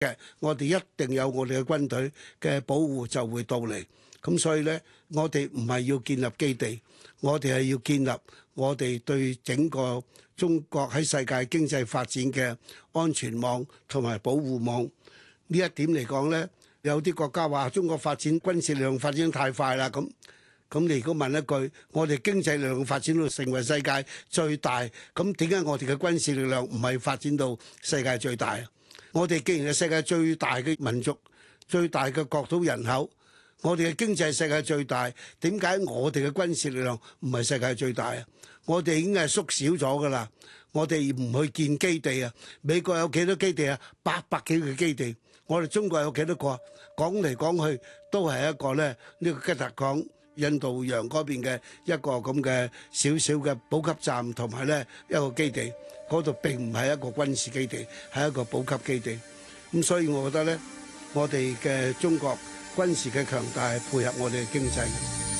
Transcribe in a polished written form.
嘅，我哋一定有我哋嘅軍隊嘅保護就會到嚟。咁所以呢，我哋唔係要建立基地，我哋係要建立我哋對整個中國喺世界經濟發展嘅安全網同埋保護網。呢一點嚟講呢，有啲國家話中國發展軍事力量發展得太快啦，咁你如果問一句，我哋經濟力量發展到成為世界最大，咁點解我哋嘅軍事力量唔係發展到世界最大？我哋既然係世界最大嘅民族、最大嘅國土人口，我哋嘅經濟世界最大，點解我哋嘅軍事力量唔係世界最大啊？我哋已經係縮小咗㗎啦，我哋唔去建基地啊！美國有幾多基地啊？800幾個基地，我哋中國有幾多個啊？講嚟講去都係一個咧，呢個吉達港、印度洋嗰邊嘅一個咁嘅小小嘅補給站，同埋咧一個基地，嗰度並唔係一個軍事基地，係一個補給基地。咁所以我覺得咧，我哋嘅中國軍事嘅強大係配合我哋嘅經濟。